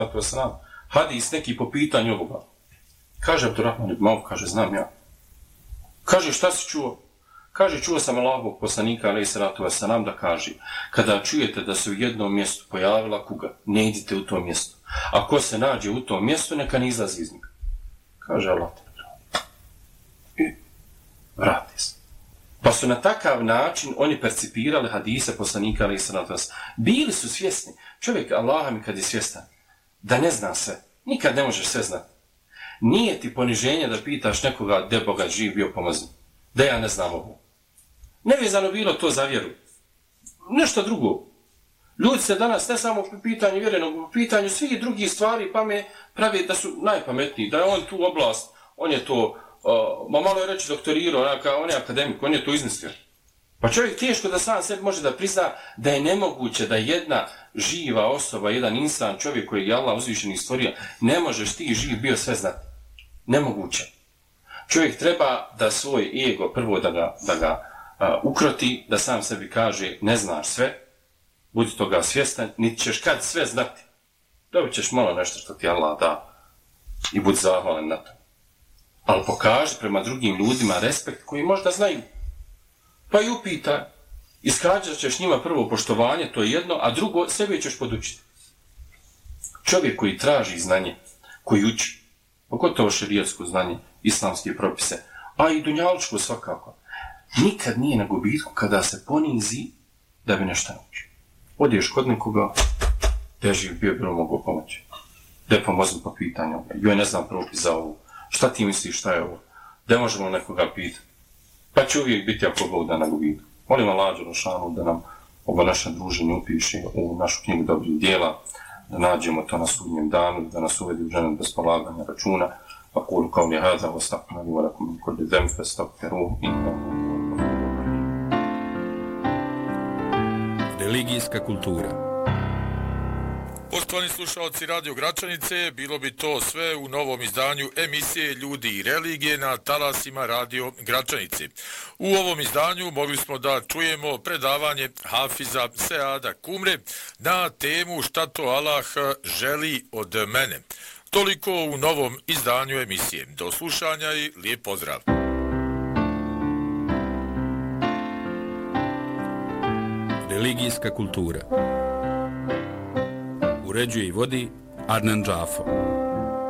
hadis neki po pitanju ovoga. Kaže Abdurrahman ibn Auf, kaže, znam ja. Kaže, šta si čuo? Kaže, čuo sam Allahovog poslanika, alejhi salatu vesselam, da kaže, kada čujete da se u jednom mjestu pojavila kuga, ne idite u to mjesto. Ako se nađe u tom mjestu, neka ne izlazi iz njega. Kaže Allah te i vrati se. Pa su na takav način oni percipirali hadise poslanika, alejhi salatu vesselam. Bili su svjesni. Čovjek, Allah mi kad je svjestan, da ne zna sve, nikad ne možeš sve znati. Nije ti poniženje da pitaš nekoga gdje Boga živ bio pomozi. Da ja ne znam ovo. Nevezano bilo to za vjeru. Nešto drugo. Ljudi se danas ne samo po pitanju vjere, nego po pitanju svih drugih stvari pravi da su najpametniji. Da je on tu oblast, on je to, malo je reći doktorirao, on je akademik, on je to izmislio. Pa čovjek teško da sam sebi može da prizna da je nemoguće da jedna živa osoba, jedan insan, čovjek koji je Allah uzvišeni stvorio, ne možeš ti živ bio sve znati. Nemoguće. Čovjek treba da svoj ego prvo da ga ukroti, da sam sebi kaže ne znaš sve, budi toga svjestan, niti ćeš kad sve znati. Dobit ćeš malo nešto što ti Allah da i budi zahvalan na to. Ali pokaži prema drugim ljudima respekt koji možda znaju. Pa i upitaj. Iskađat ćeš njima prvo poštovanje, to je jedno, a drugo sebe ćeš podučiti. Čovjek koji traži znanje, koji uči, pogotovo šerijatsko znanje, islamske propise, a i dunjalučko svakako, nikad nije na gubitku kada se ponizi da bi nešto naučio. Odiješ kod nekoga, gdje živ bio bilo mogu pomoći. Gdje pomozim po pitanju, joj ne znam propis za ovo, šta ti misliš šta je ovo, gdje možemo nekoga pitati. Pa će uvijek biti ako Bog da na gubitku. Molim Allah dželešanu da nam ovo naše druženje upiše u našu knjigu dobrih djela, da nađemo to na sudnjem danu, da nas uvedi u džennet bez polaganja računa. أقول قولي هذا واستغفر لي ولكم من كل ذنب فاستغفروه إنه Religijska kultura. Poštovani slušalci Radio Gračanice, bilo bi to sve u novom izdanju emisije Ljudi i religije na talasima Radio Gračanice. U ovom izdanju mogli smo da čujemo predavanje Hafiza Seada Kumre na temu Šta to Allah želi od mene. Toliko u novom izdanju emisije. Do slušanja i lijep pozdrav. Religijska kultura. Uređuje i vodi Adnan Džafo.